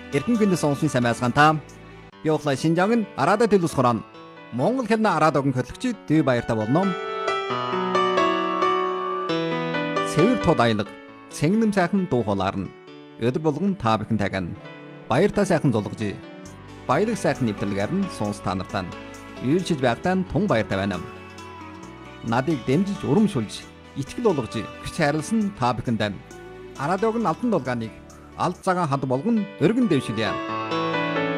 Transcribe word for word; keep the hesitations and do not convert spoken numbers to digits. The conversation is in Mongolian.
Эрдэнэ гүнэ сонсын самайсган та. Би улай Шинжаангын Арада төлөс хорон. Монгол хэлний Арадогийн хөтлөгч Дэв Баяртай болно. Цэвэр тод аялга, цэнгэнэм сайхан дуу хоолоор нь өдөр болгон та бүхэнтэйг нь баяртай сайхан зулгаж, баялаг сайхан нэвтрэлгээр нь сонс та нартаа үйлчилж байхдаа тун баяртай байна. Надыг дэмжиж урамшуулж, итгэл болгож, хүч хайрлсан та бүхэндээ Арадог нь алтан дулгааныг алд цагаан хад болгон өргөн дэвшилье.